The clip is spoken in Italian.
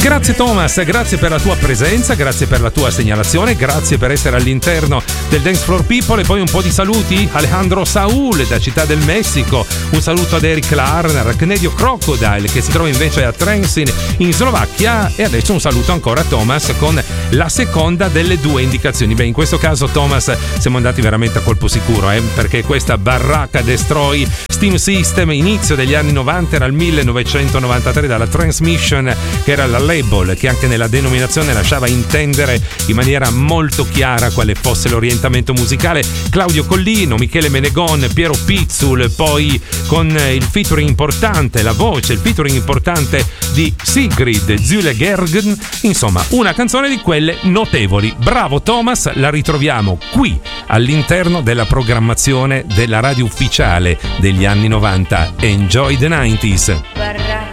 Grazie Thomas, grazie per la tua presenza, grazie per la tua segnalazione, grazie per essere all'interno del Dance Floor People. E poi un po' di saluti: Alejandro Saúl da Città del Messico, un saluto ad Eric Larner, Cnedio Crocodile che si trova invece a Trenčín in Slovacchia, e adesso un saluto ancora a Thomas con la seconda delle due indicazioni. Beh, in questo caso Thomas siamo andati veramente a colpo sicuro, perché questa Barraca Destroy Steam System, inizio degli anni 90, era il 1993, dalla Transmission, che era la label che anche nella denominazione lasciava intendere in maniera molto chiara quale fosse l'orientamento musicale. Claudio Collino, Michele Menegon, Piero Pizzul, poi con il featuring importante, la voce, il featuring importante di Sigrid Zulegergen, insomma una canzone di quelle notevoli. Bravo Thomas, la ritroviamo qui all'interno della programmazione della radio ufficiale degli anni 90. Enjoy the 90s.